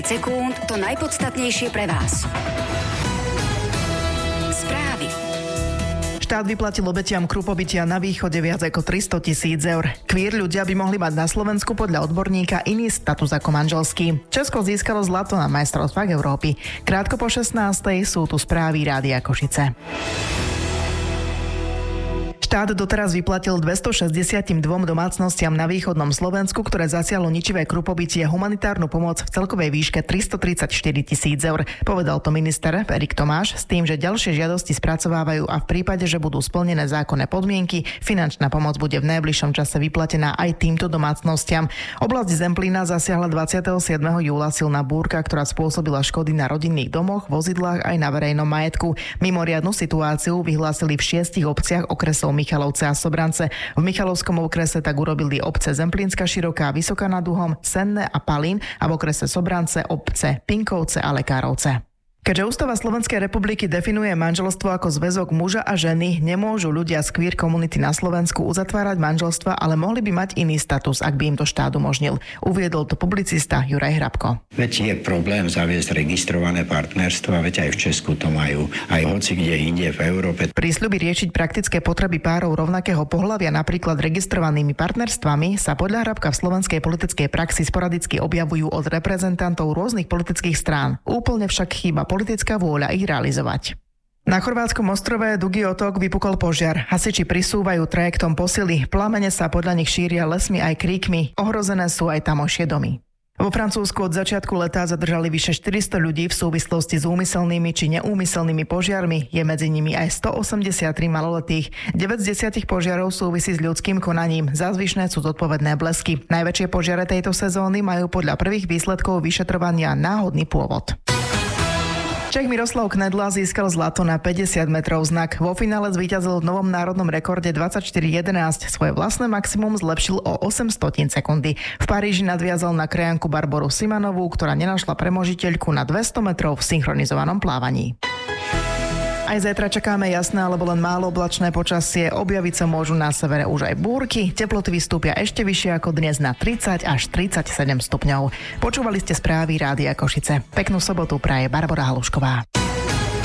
sekúnd to najpodstatnejšie pre vás. Správy. Štát vyplatil obetiam krupobytia na východe viac ako 300 000 eur. Queer ľudia by mohli mať na Slovensku podľa odborníka iný status ako manželský. Česko získalo zlato na majstrovstvách Európy. Krátko po 16:00 sú tu správy Rádia Košice. Štát doteraz vyplatil 262 domácnostiam na východnom Slovensku, ktoré zasiahlo ničivé krupobytie, humanitárnu pomoc v celkovej výške 334 000 eur. Povedal to minister Erik Tomáš s tým, že ďalšie žiadosti spracovávajú a v prípade, že budú splnené zákonné podmienky, finančná pomoc bude v najbližšom čase vyplatená aj týmto domácnostiam. Oblasť Zemplína zasiahla 27. júla silná búrka, ktorá spôsobila škody na rodinných domoch, vozidlách aj na verejnom majetku. Mimoriadnu situáciu vyhlásili v 6 obciach okresov Michalovce a Sobrance. V Michalovskom okrese tak urobili obce Zemplínska Široká, Vysoká nad Uhom, Senné a Palín a v okrese Sobrance obce Pinkovce a Lekárovce. Keďže Ústava Slovenskej republiky definuje manželstvo ako zväzok muža a ženy, nemôžu ľudia z queer komunity na Slovensku uzatvárať manželstva, ale mohli by mať iný status, ak by im to štát umožnil. Uviedol to publicista Juraj Hrabko. Veď je problém zaviesť registrované partnerstva, veď aj v Česku to majú, aj hoci kde inde v Európe. Prísľuby riešiť praktické potreby párov rovnakého pohlavia napríklad registrovanými partnerstvami sa podľa Hrabka v slovenskej politickej praxi sporadicky objavujú od reprezentantov rôznych politických strán. Úplne však chýba politická vôľa ich realizovať. Na chorvátskom ostrove Dugi Otok vypukol požiar. Hasiči prisúvajú trajektom posily. Plamene sa podľa nich šíria lesmi aj kríkmi. Ohrozené sú aj tamojšie domy. Vo Francúzsku od začiatku leta zadržali vyše 400 ľudí v súvislosti s úmyselnými či neúmyselnými požiarmi. Je medzi nimi aj 183 maloletých. 9 z 10 požiarov súvisí s ľudským konaním. Za zvyšné sú zodpovedné blesky. Najväčšie požiare tejto sezóny majú podľa prvých výsledkov vyšetrovania náhodný pôvod. Čech Miroslav Knedla získal zlato na 50 metrov znak. Vo finále zvíťazil v novom národnom rekorde 24:11. Svoje vlastné maximum zlepšil o 800 sekundy. V Paríži nadviazal na krajanku Barboru Simanovú, ktorá nenašla premožiteľku na 200 metrov v synchronizovanom plávaní. Aj zajtra čakáme jasné alebo len málo oblačné počasie. Objaviť sa môžu na severe už aj búrky. Teploty vystúpia ešte vyššie ako dnes na 30 až 37 stupňov. Počúvali ste správy Rádia Košice. Peknú sobotu praje Barbora Halušková.